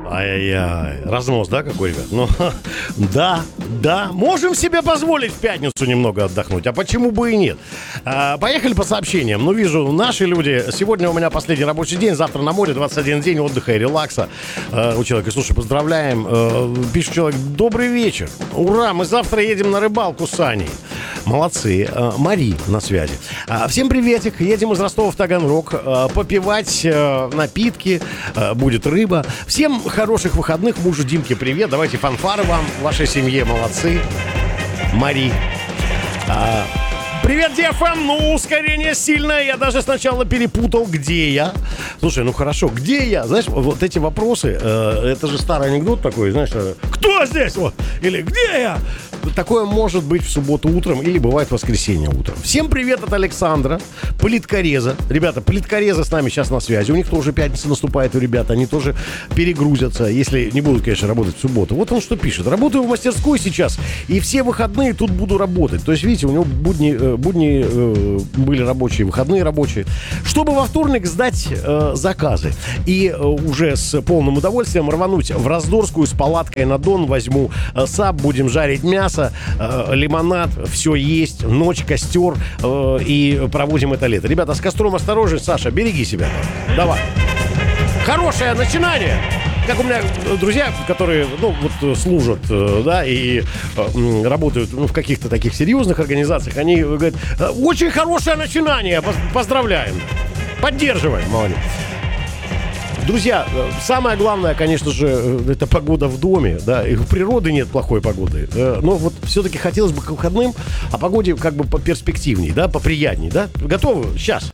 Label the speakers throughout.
Speaker 1: Ай-яй-яй. Разнос, да, какой, ребят? Ну, да. Можем себе позволить в пятницу немного отдохнуть. А почему бы и нет? Поехали по сообщениям. Ну, вижу, наши люди. Сегодня у меня последний рабочий день. Завтра на море 21 день отдыха и релакса. У человека, слушай, поздравляем. Пишет человек, добрый вечер. Ура, мы завтра едем на рыбалку с Аней. Молодцы. Мари на связи. Всем приветик. Едем из Ростова в Таганрог. Попивать напитки. Будет рыба. Всем хороших выходных. Мужу Димке привет. Давайте фанфары вам, вашей семье. Молодцы. Мари. Привет, DFM. Ну, ускорение сильное. Я даже сначала перепутал, где я. Слушай, ну хорошо, где я? Знаешь, вот эти вопросы, это же старый анекдот такой, знаешь, кто здесь? Вот. Или где я? Такое может быть в субботу утром или бывает в воскресенье утром. Всем привет от Александра, политкореза. Ребята, политкорезы с нами сейчас на связи. У них тоже пятница наступает, у ребят. Они тоже перегрузятся, если не будут, конечно, работать в субботу. Вот он что пишет. Работаю в мастерской сейчас, и все выходные тут буду работать. То есть, видите, у него будни были рабочие, выходные рабочие. Чтобы во вторник сдать заказы. И уже с полным удовольствием рвануть в Раздорскую с палаткой на Дон. Возьму САП, будем жарить мясо. Лимонад, все есть, ночь, костер, и проводим это лето. Ребята, с костром осторожней, Саша, береги себя. Давай. Хорошее начинание. Как у меня друзья, которые, ну, вот служат, да, и работают, ну, в каких-то таких серьезных организациях, они говорят, очень хорошее начинание, поздравляем, поддерживаем, молодец. Друзья, самое главное, конечно же, это погода в доме, да, и у природы нет плохой погоды, но вот все-таки хотелось бы к выходным о погоде как бы поперспективней, да, поприятней, да, готовы? Сейчас.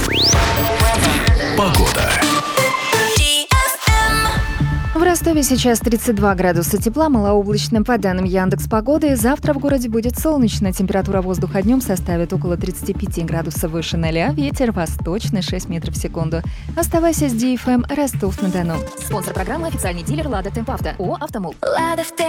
Speaker 2: Погода.
Speaker 3: В Ростове сейчас 32 градуса тепла, малооблачно. По данным Яндекс.Погоды, завтра в городе будет солнечно. Температура воздуха днем составит около 35 градусов выше 0. Ветер восточный 6 метров в секунду. Оставайся с DFM Ростов-на-Дону. Спонсор программы — официальный дилер «Лада Темпавто». ООО «Автомол».